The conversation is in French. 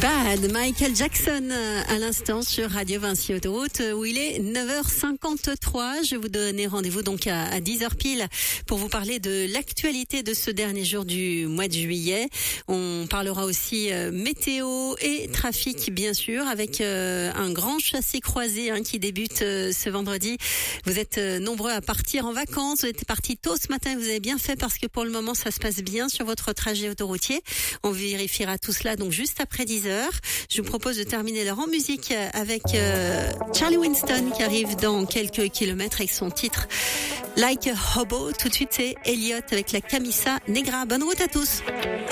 Bad, Michael Jackson à l'instant sur Radio Vinci Autoroute où il est 9h53. Je vais vous donner rendez-vous donc à 10h pile pour vous parler de l'actualité de ce dernier jour du mois de juillet. On parlera aussi météo et trafic bien sûr avec un grand chassé-croisé qui débute ce vendredi. Vous êtes nombreux à partir en vacances, vous êtes partis tôt ce matin, vous avez bien fait parce que pour le moment ça se passe bien sur votre trajet autoroutier. On vérifiera tout cela donc juste après 10h. Je vous propose de terminer l'heure en musique avec Charlie Winston qui arrive dans quelques kilomètres avec son titre Like a Hobo. Tout de suite c'est Elliot avec la Camisa Negra. Bonne route à tous.